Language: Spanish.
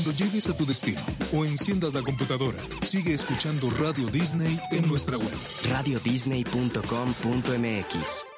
Cuando llegues a tu destino o enciendas la computadora, sigue escuchando Radio Disney en nuestra web. radiodisney.com.mx